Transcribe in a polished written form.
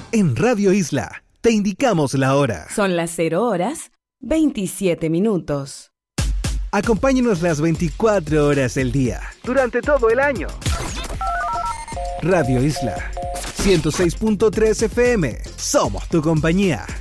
En Radio Isla te indicamos la hora. Son las 0:27. Acompáñenos las 24 horas del día, durante todo el año. Radio Isla 106.3 FM. Somos tu compañía.